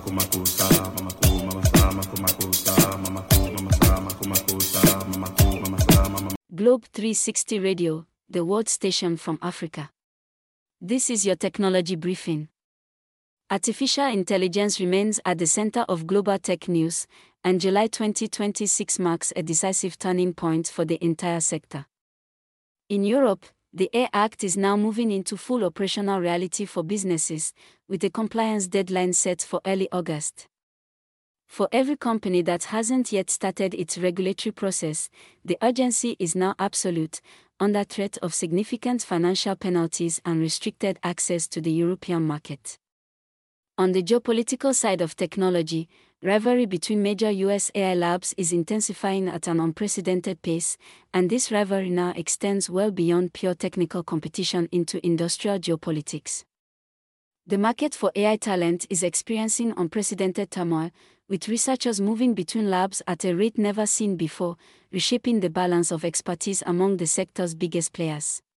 Globe 360 Radio, the world station from Africa. This is your technology briefing. Artificial intelligence remains at the center of global tech news, and July 2026 marks a decisive turning point for the entire sector. In Europe, the AI Act is now moving into full operational reality for businesses, with a compliance deadline set for early August. For every company that hasn't yet started its regulatory process, the urgency is now absolute, under threat of significant financial penalties and restricted access to the European market. On the geopolitical side of technology, rivalry between major US AI labs is intensifying at an unprecedented pace, and this rivalry now extends well beyond pure technical competition into industrial geopolitics. The market for AI talent is experiencing unprecedented turmoil, with researchers moving between labs at a rate never seen before, reshaping the balance of expertise among the sector's biggest players.